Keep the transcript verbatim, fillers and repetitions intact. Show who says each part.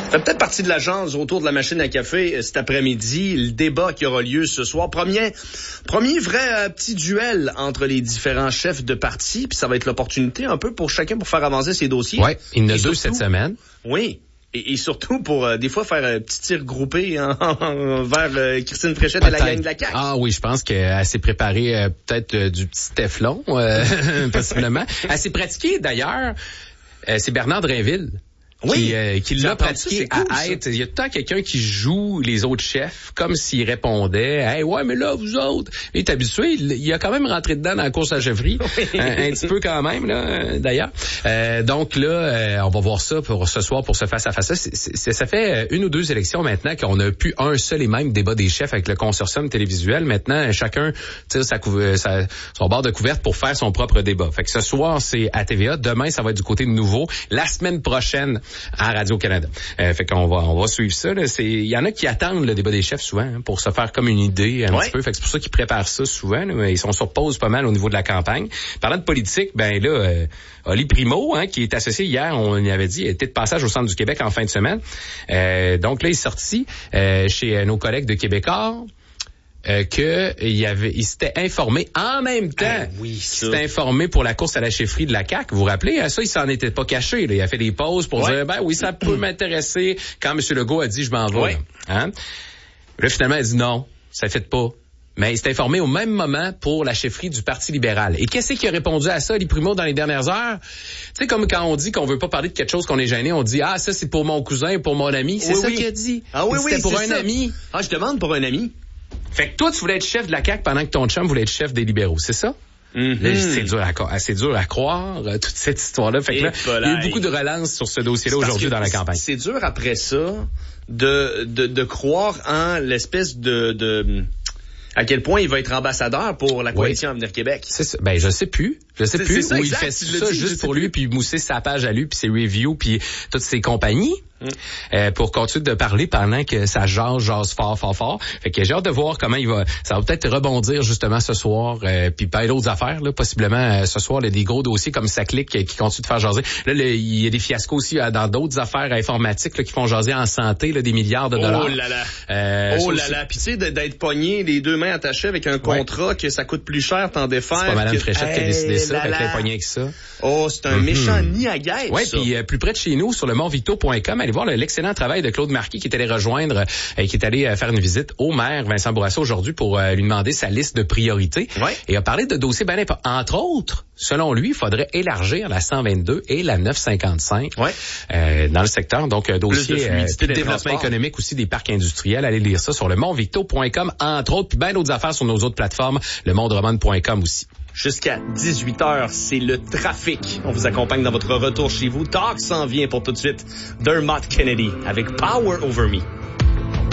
Speaker 1: Ça fait peut-être partie de l'agence autour de la machine à café cet après-midi, le débat qui aura lieu ce soir. Premier, premier vrai euh, petit duel entre les différents chefs de parti, puis ça va être l'opportunité un peu pour chacun pour faire avancer ses dossiers.
Speaker 2: Oui, il y en a
Speaker 1: et
Speaker 2: deux
Speaker 1: surtout,
Speaker 2: cette semaine.
Speaker 1: Oui. Et, et surtout pour euh, des fois faire un petit tir groupé hein, vers euh, Christine Fréchette et la gang de la C A Q.
Speaker 2: Ah oui, je pense qu'elle s'est préparée euh, peut-être euh, du petit téflon, euh, possiblement. Elle s'est pratiquée d'ailleurs, euh, c'est Bernard Drinville.
Speaker 1: Oui,
Speaker 2: qui, euh, qui l'a pratiqué
Speaker 1: ça, cool,
Speaker 2: à être. Il y a tout le temps quelqu'un qui joue les autres chefs comme s'il répondait. Hey, ouais, mais là, vous autres. Il est habitué. Il, il a quand même rentré dedans dans la course à la chefferie. Oui. un, un petit peu quand même, là, d'ailleurs. Euh, donc là, euh, on va voir ça pour ce soir pour ce face-à-face. C'est, c'est, ça fait une ou deux élections maintenant qu'on n'a plus un seul et même débat des chefs avec le consortium télévisuel. Maintenant, chacun tire sa, couve- sa, son bord de couverte pour faire son propre débat. Fait que ce soir, c'est à T V A. Demain, ça va être du côté de Nouveau. La semaine prochaine, à Radio-Canada. Euh, fait qu'on va, on va suivre ça, là. C'est, il y en a qui attendent le débat des chefs souvent, hein, pour se faire comme une idée un ouais. petit peu. Fait que c'est pour ça qu'ils préparent ça souvent, là. Ils sont sur pause pas mal au niveau de la campagne. Parlant de politique, ben là, euh, Oli Primo, hein, qui est associé hier, on y avait dit, était de passage au Centre du Québec en fin de semaine. Euh, donc là, il est sorti euh, chez nos collègues de Québécois. Euh, que il y avait, il s'était informé en même temps.
Speaker 1: Ah oui,
Speaker 2: il s'était informé pour la course à la chefferie de la C A Q. Vous vous rappelez, ça, il s'en était pas caché. Là. Il a fait des pauses pour ouais. dire, ben oui, ça peut m'intéresser. Quand M. Legault a dit, je m'en vais. Ouais. Hein? Là, finalement, il a dit non, ça ne fait pas. Mais il s'est informé au même moment pour la chefferie du Parti libéral. Et qu'est-ce qui a répondu à ça, Oli Primo, dans les dernières heures? Tu sais, comme quand on dit qu'on veut pas parler de quelque chose qu'on est gêné, on dit, ah, ça, c'est pour mon cousin, pour mon ami. C'est oui, ça oui. qu'il a dit.
Speaker 1: Ah oui,
Speaker 2: C'était
Speaker 1: oui,
Speaker 2: pour
Speaker 1: c'est
Speaker 2: un
Speaker 1: ça.
Speaker 2: ami.
Speaker 1: Ah, je demande pour un ami.
Speaker 2: Fait que toi, tu voulais être chef de la C A Q pendant que ton chum voulait être chef des libéraux, c'est ça? Mm-hmm. Là, c'est dur à, c'est dur à croire, euh, toute cette histoire-là. Fait que là, il y a eu beaucoup de relance sur ce dossier-là aujourd'hui dans la campagne.
Speaker 1: C'est dur après ça de, de, de croire en l'espèce de, de, à quel point il va être ambassadeur pour la coalition oui. Avenir Québec.
Speaker 2: C'est ça. Ben, je sais plus. Je sais
Speaker 1: c'est,
Speaker 2: plus.
Speaker 1: C'est ça,
Speaker 2: où
Speaker 1: exact.
Speaker 2: il fait ça juste pour lui, puis mousser sa page à lui, puis ses reviews, puis toutes ses compagnies. Mm. Euh, pour continuer de parler pendant que ça jase, jase fort, fort, fort. Fait que j'ai hâte de voir comment il va, ça va peut-être rebondir justement ce soir, euh, puis pas d'autres affaires, là, possiblement euh, ce soir, là, des gros dossiers comme ça clique euh, qui continuent de faire jaser. Là, le, il y a des fiascos aussi euh, dans d'autres affaires informatiques là, qui font jaser en santé, là, des milliards de dollars.
Speaker 1: Oh là là.
Speaker 2: Euh,
Speaker 1: oh là là. Puis tu sais, d'être pogné les deux mains attachées avec un contrat ouais. que ça coûte plus cher t'en défaire.
Speaker 2: C'est pas Mme
Speaker 1: que...
Speaker 2: Fréchette hey, qui a décidé ça, fait qu'elle est pognée avec ça.
Speaker 1: Oh, c'est un mm-hmm. méchant nid à guêpe.
Speaker 2: Ouais,
Speaker 1: ça.
Speaker 2: puis euh, plus près de chez nous, sur le mont victo point com, allez voir là, l'excellent travail de Claude Marquis qui est allé rejoindre et euh, qui est allé euh, faire une visite au maire Vincent Bourassa aujourd'hui pour euh, lui demander sa liste de priorités.
Speaker 1: Ouais.
Speaker 2: Et a parlé de dossiers bien importants. Entre autres, selon lui, il faudrait élargir la cent vingt-deux et la neuf cent cinquante-cinq ouais. euh, dans le secteur. Donc, un dossier de, euh, de développement économique aussi des parcs industriels. Allez lire ça sur le mont victo point com, entre autres, puis bien d'autres affaires sur nos autres plateformes, le monde roman point com aussi.
Speaker 1: Jusqu'à dix-huit heures, c'est le trafic. On vous accompagne dans votre retour chez vous. Talk s'en vient pour tout de suite. Dermot Kennedy avec Power Over Me.